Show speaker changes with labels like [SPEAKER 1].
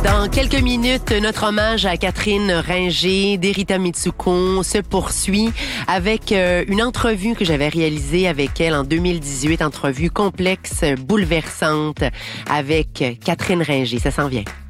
[SPEAKER 1] Dans quelques minutes, notre hommage à Catherine Ringer d'Erita Mitsuko se poursuit avec une entrevue que j'avais réalisée avec elle en 2018, entrevue complexe, bouleversante avec Catherine Ringer. Ça s'en vient.